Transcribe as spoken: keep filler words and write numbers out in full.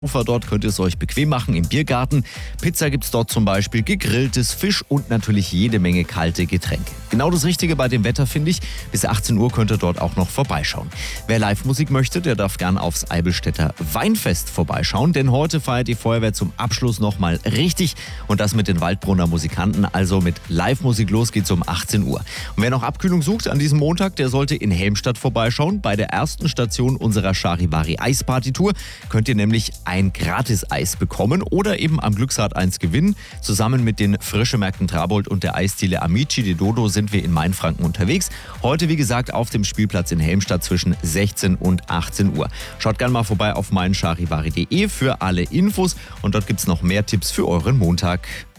Dort könnt ihr es euch bequem machen im Biergarten. Pizza gibt's dort zum Beispiel, gegrilltes Fisch und natürlich jede Menge kalte Getränke. Genau das Richtige bei dem Wetter, finde ich. Bis achtzehn Uhr könnt ihr dort auch noch vorbeischauen. Wer Live-Musik möchte, der darf gern aufs Eibelstädter Weinfest vorbeischauen, denn heute feiert die Feuerwehr zum Abschluss nochmal richtig und das mit den Waldbrunner Musikanten, also mit Live-Musik. Los geht's um achtzehn Uhr. Und wer noch Abkühlung sucht an diesem Montag, der sollte in Helmstadt vorbeischauen. Bei der ersten Station unserer Charivari Eisparty-Tour könnt ihr nämlich ein Gratis-Eis bekommen oder eben am Glücksrad eins gewinnen. Zusammen mit den Frischemärkten Trabold und der Eisdiele Amici di Dodo sind wir in Mainfranken unterwegs. Heute, wie gesagt, auf dem Spielplatz in Helmstadt zwischen sechzehn und achtzehn Uhr. Schaut gerne mal vorbei auf meincharivari punkt de für alle Infos und dort gibt es noch mehr Tipps für euren Montag.